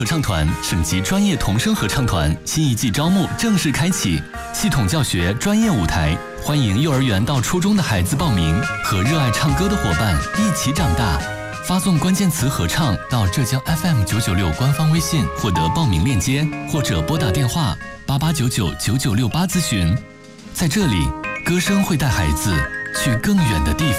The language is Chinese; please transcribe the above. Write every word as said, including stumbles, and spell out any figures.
合唱团省级专业童声合唱团新一季招募正式开启，系统教学，专业舞台，欢迎幼儿园到初中的孩子报名，和热爱唱歌的伙伴一起长大。发送关键词合唱到浙江 F M 九九六官方微信获得报名链接，或者拨打电话八八九九九九六八咨询。在这里，歌声会带孩子去更远的地方。